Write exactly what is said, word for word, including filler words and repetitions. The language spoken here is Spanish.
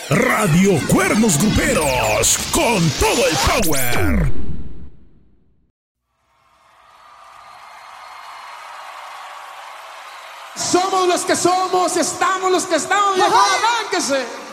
Radio Cuernos Gruperos, con todo el power. Somos los que somos, estamos los que estamos. ¡Arránquese!